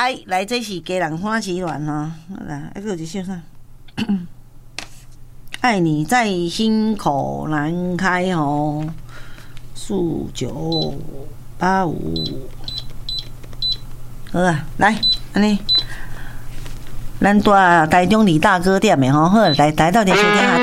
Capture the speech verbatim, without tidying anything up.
爱来，这是家人欢喜团吼，来，还有一首啥？爱你在心口难开吼，四九八五。好啊，来，安尼，咱住台中李大哥店的吼，好，来来到这收听下。